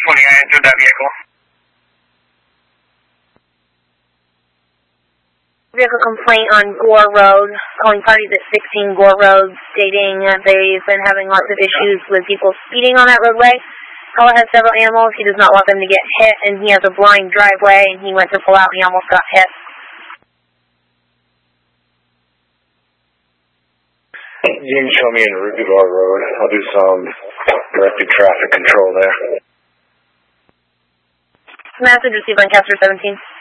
I entered that vehicle. Vehicle complaint on Gore Road, calling parties at 16 Gore Road, stating that they've been having lots of issues with people speeding on that roadway. Caller has several animals. He does not want them to get hit, and he has a blind driveway, and he went to pull out, and he almost got hit. You can show me in Rubivar Road. I'll do some directed traffic control there. Message received on Casper 17.